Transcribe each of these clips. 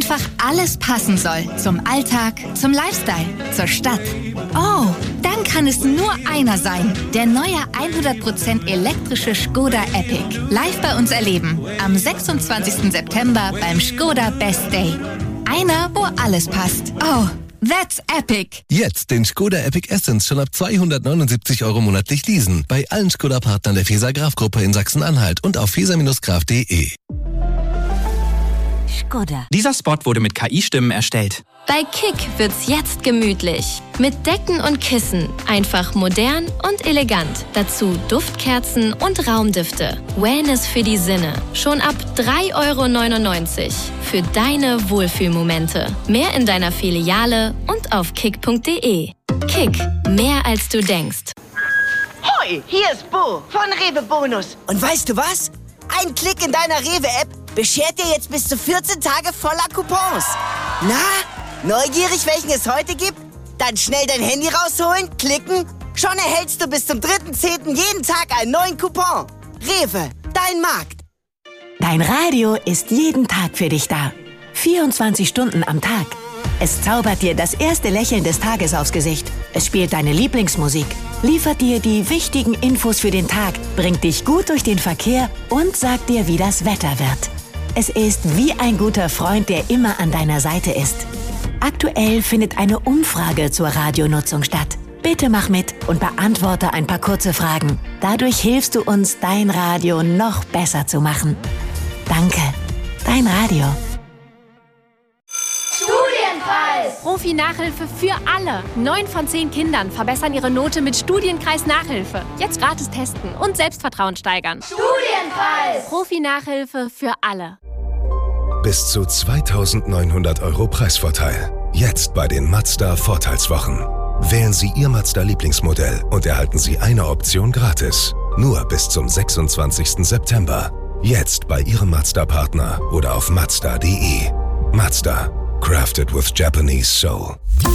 einfach alles passen soll. Zum Alltag, zum Lifestyle, zur Stadt. Oh, dann kann es nur einer sein. Der neue 100% elektrische Škoda Epic. Live bei uns erleben. Am 26. September beim Škoda Best Day. Einer, wo alles passt. Oh, that's epic. Jetzt den Škoda Epic Essence schon ab 279 € monatlich leasen. Bei allen Škoda-Partnern der Feser-Graf-Gruppe in Sachsen-Anhalt und auf feser-graf.de. Škoda. Dieser Spot wurde mit KI-Stimmen erstellt. Bei Kick wird's jetzt gemütlich. Mit Decken und Kissen. Einfach modern und elegant. Dazu Duftkerzen und Raumdüfte. Wellness für die Sinne. Schon ab 3,99 € für deine Wohlfühlmomente. Mehr in deiner Filiale und auf kick.de. Kick, mehr als du denkst. Hoi, hier ist Bo von Rewe Bonus. Und weißt du was? Ein Klick in deiner Rewe-App beschert dir jetzt bis zu 14 Tage voller Coupons. Na, neugierig, welchen es heute gibt? Dann schnell dein Handy rausholen, klicken. Schon erhältst du bis zum 3.10. jeden Tag einen neuen Coupon. Rewe, dein Markt. Dein Radio ist jeden Tag für dich da. 24 Stunden am Tag. Es zaubert dir das erste Lächeln des Tages aufs Gesicht. Es spielt deine Lieblingsmusik, liefert dir die wichtigen Infos für den Tag, bringt dich gut durch den Verkehr und sagt dir, wie das Wetter wird. Es ist wie ein guter Freund, der immer an deiner Seite ist. Aktuell findet eine Umfrage zur Radionutzung statt. Bitte mach mit und beantworte ein paar kurze Fragen. Dadurch hilfst du uns, dein Radio noch besser zu machen. Danke, dein Radio. Studienkreis! Profi-Nachhilfe für alle. 9 von 10 Kindern verbessern ihre Note mit Studienkreis-Nachhilfe. Jetzt gratis testen und Selbstvertrauen steigern. Studienkreis! Profi-Nachhilfe für alle. Bis zu 2.900 € Preisvorteil. Jetzt bei den Mazda-Vorteilswochen. Wählen Sie Ihr Mazda-Lieblingsmodell und erhalten Sie eine Option gratis. Nur bis zum 26. September. Jetzt bei Ihrem Mazda-Partner oder auf mazda.de. Mazda. Crafted with Japanese soul.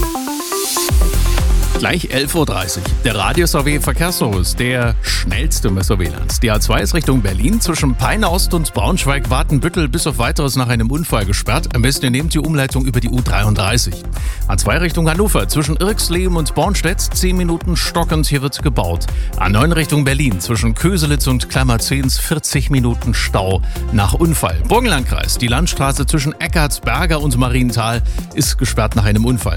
Gleich 11:30 Uhr. Der Radio-SW-Verkehrsservice, der schnellste Messer-WLANs. Die A2 ist Richtung Berlin. Zwischen Peine Ost und Braunschweig-Watenbüttel bis auf Weiteres nach einem Unfall gesperrt. Am besten ihr nehmt die Umleitung über die U33. A2 Richtung Hannover. Zwischen Irxleben und Bornstedt 10 Minuten stockend. Hier wird gebaut. A9 Richtung Berlin. Zwischen Köselitz und Klammerzehns 40 Minuten Stau nach Unfall. Burgenlandkreis. Die Landstraße zwischen Eckartsberger und Marienthal ist gesperrt nach einem Unfall.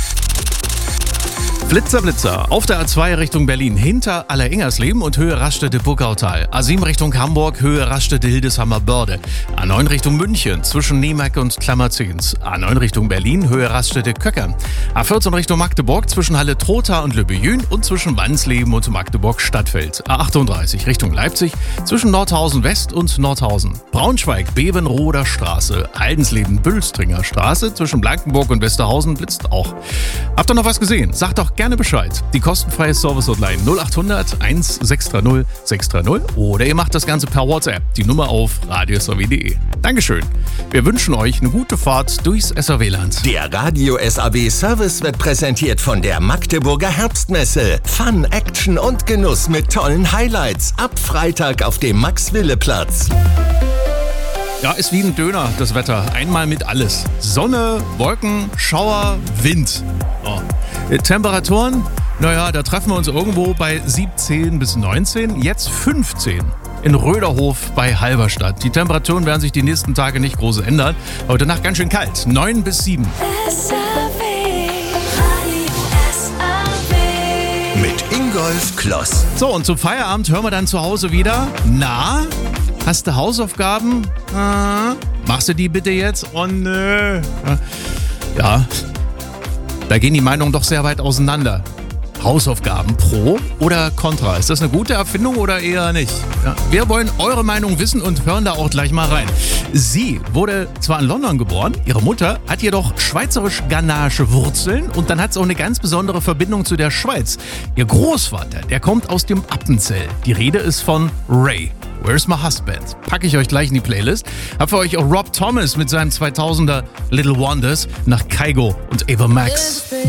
Blitzer auf der A2 Richtung Berlin hinter Aller-Ingersleben und Höhe Rastede-Burgautal. A7 Richtung Hamburg, Höhe Rastede-Hildesheimer-Börde. A9 Richtung München zwischen Nemack und Klammerzehns. A9 Richtung Berlin, Höhe Rastede-Köckern. A14 Richtung Magdeburg zwischen Halle-Trotha und Lübbejün und zwischen Wansleben und Magdeburg-Stadtfeld. A38 Richtung Leipzig zwischen Nordhausen West und Nordhausen. Braunschweig, Bevenroder Straße, Aldensleben-Bülstringer Straße zwischen Blankenburg und Westerhausen blitzt auch. Habt ihr noch was gesehen? Sagt doch gerne Bescheid. Die kostenfreie Service-Hotline 0800 1630 630 oder ihr macht das Ganze per WhatsApp. Die Nummer auf radio-sw.de. Dankeschön. Wir wünschen euch eine gute Fahrt durchs SAW-Land. Der Radio-SAW-Service wird präsentiert von der Magdeburger Herbstmesse. Fun, Action und Genuss mit tollen Highlights. Ab Freitag auf dem Max-Wille-Platz. Ja, ist wie ein Döner, das Wetter. Einmal mit alles. Sonne, Wolken, Schauer, Wind. Oh. Temperaturen, naja, da treffen wir uns irgendwo bei 17 bis 19, jetzt 15 in Röderhof bei Halberstadt. Die Temperaturen werden sich die nächsten Tage nicht groß ändern. Heute Nacht ganz schön kalt, 9 bis 7. Mit Ingolf Kloss. So, und zum Feierabend hören wir dann zu Hause wieder. Na, hast du Hausaufgaben? Machst du die bitte jetzt? Oh nö. Ja, da gehen die Meinungen doch sehr weit auseinander. Hausaufgaben pro oder contra? Ist das eine gute Erfindung oder eher nicht? Ja, wir wollen eure Meinung wissen und hören da auch gleich mal rein. Sie wurde zwar in London geboren, ihre Mutter hat jedoch schweizerisch-ghanaische Wurzeln und dann hat sie auch eine ganz besondere Verbindung zu der Schweiz. Ihr Großvater, der kommt aus dem Appenzell. Die Rede ist von Ray. Where's My Husband? Packe ich euch gleich in die Playlist. Hab für euch auch Rob Thomas mit seinem 2000er Little Wonders nach Kygo und Ava Max.